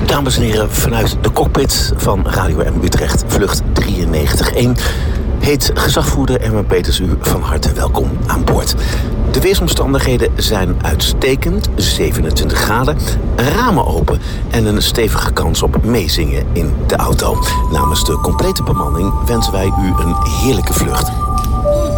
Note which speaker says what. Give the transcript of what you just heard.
Speaker 1: Dames en heren, vanuit de cockpit van Radio M Utrecht, vlucht 93-1... heet gezagvoerder Erwin Peters u van harte welkom aan boord. De weersomstandigheden zijn uitstekend, 27 graden, ramen open en een stevige kans op meezingen in de auto. Namens de complete bemanning wensen wij u een heerlijke vlucht.